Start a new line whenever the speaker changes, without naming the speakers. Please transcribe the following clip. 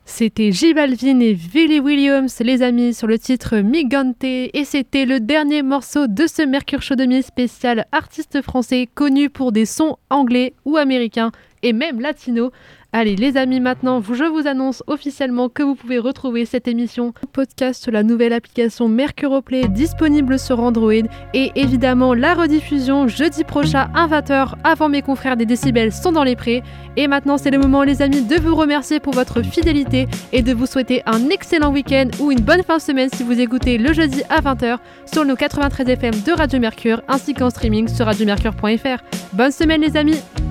C'était J Balvin et Billy Williams, les amis, sur le titre Migante. Et c'était le dernier morceau de ce Mercure Show demi spécial artiste français connu pour des sons anglais ou américains et même latinos. Allez les amis, maintenant je vous annonce officiellement que vous pouvez retrouver cette émission podcast sur la nouvelle application Mercure Play disponible sur Android et évidemment la rediffusion jeudi prochain à 20h avant mes confrères des décibels sont dans les prés. Et maintenant c'est le moment les amis de vous remercier pour votre fidélité et de vous souhaiter un excellent week-end ou une bonne fin de semaine si vous écoutez le jeudi à 20h sur nos 93 FM de Radio Mercure ainsi qu'en streaming sur radiomercure.fr. Bonne semaine les amis.